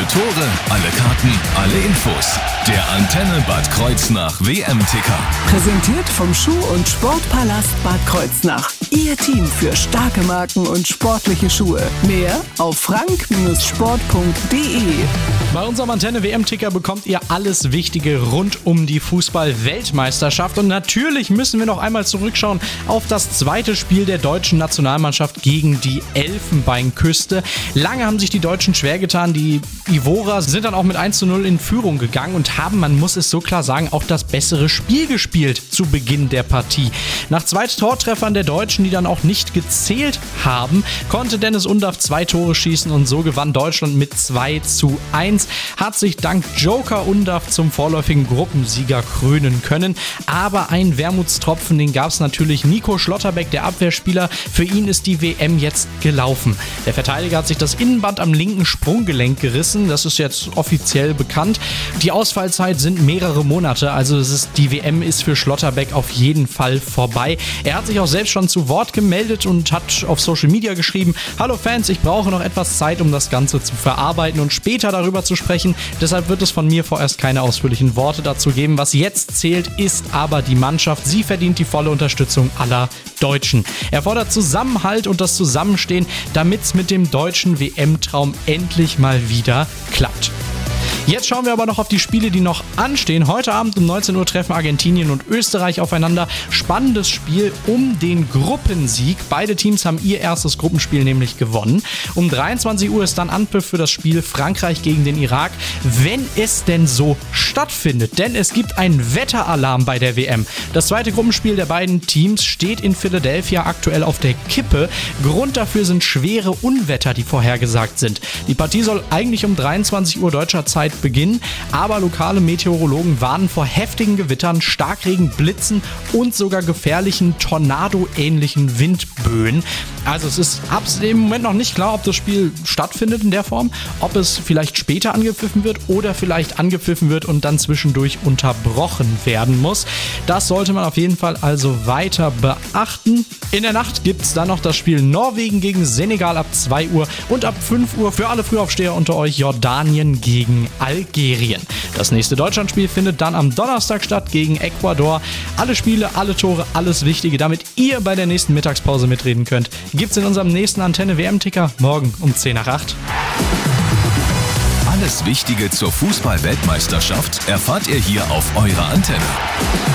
Alle Tore, alle Karten, alle Infos. Der Antenne Bad Kreuznach WM-Ticker. Präsentiert vom Schuh- und Sportpalast Bad Kreuznach. Ihr Team für starke Marken und sportliche Schuhe. Mehr auf frank-sport.de. Bei unserem Antenne WM-Ticker bekommt ihr alles Wichtige rund um die Fußball-Weltmeisterschaft. Und natürlich müssen wir noch einmal zurückschauen auf das zweite Spiel der deutschen Nationalmannschaft gegen die Elfenbeinküste. Lange haben sich die Deutschen schwer getan. Die Ivorer sind dann auch mit 1:0 in Führung gegangen und haben, man muss es so klar sagen, auch das bessere Spiel gespielt zu Beginn der Partie. Nach 2 Tortreffern der Deutschen, die dann auch nicht gezählt haben, konnte Dennis Undaff 2 Tore schießen und so gewann Deutschland mit 2:1. Hat sich dank Joker Undaff zum vorläufigen Gruppensieger krönen können. Aber ein Wermutstropfen, den gab es natürlich. Nico Schlotterbeck, der Abwehrspieler, für ihn ist die WM jetzt gelaufen. Der Verteidiger hat sich das Innenband am linken Sprunggelenk gerissen. Das ist jetzt offiziell bekannt. Die Ausfallzeit sind mehrere Monate, also die WM ist für Schlotterbeck auf jeden Fall vorbei. Er hat sich auch selbst schon zu Wort gemeldet und hat auf Social Media geschrieben: Hallo Fans, ich brauche noch etwas Zeit, um das Ganze zu verarbeiten und später darüber zu sprechen. Deshalb wird es von mir vorerst keine ausführlichen Worte dazu geben. Was jetzt zählt, ist aber die Mannschaft. Sie verdient die volle Unterstützung aller Deutschen. Er fordert Zusammenhalt und das Zusammenstehen, damit es mit dem deutschen WM-Traum endlich mal wieder klappt. Jetzt schauen wir aber noch auf die Spiele, die noch anstehen. Heute Abend um 19 Uhr treffen Argentinien und Österreich aufeinander. Spannendes Spiel um den Gruppensieg. Beide Teams haben ihr erstes Gruppenspiel nämlich gewonnen. Um 23 Uhr ist dann Anpfiff für das Spiel Frankreich gegen den Irak, wenn es denn so stattfindet. Denn es gibt einen Wetteralarm bei der WM. Das zweite Gruppenspiel der beiden Teams steht in Philadelphia aktuell auf der Kippe. Grund dafür sind schwere Unwetter, die vorhergesagt sind. Die Partie soll eigentlich um 23 Uhr deutscher Zeit beginnen, aber lokale Meteorologen warnen vor heftigen Gewittern, Starkregen, Blitzen und sogar gefährlichen Tornado-ähnlichen Windböen. Also es ist im Moment noch nicht klar, ob das Spiel stattfindet in der Form, ob es vielleicht später angepfiffen wird oder vielleicht angepfiffen wird und dann zwischendurch unterbrochen werden muss. Das sollte man auf jeden Fall also weiter beachten. In der Nacht gibt es dann noch das Spiel Norwegen gegen Senegal ab 2 Uhr und ab 5 Uhr für alle Frühaufsteher unter euch Jordanien gegen Algerien. Das nächste Deutschlandspiel findet dann am Donnerstag statt gegen Ecuador. Alle Spiele, alle Tore, alles Wichtige, damit ihr bei der nächsten Mittagspause mitreden könnt, gibt's in unserem nächsten Antenne WM-Ticker morgen um 7:50. Alles Wichtige zur Fußball-Weltmeisterschaft erfahrt ihr hier auf eurer Antenne.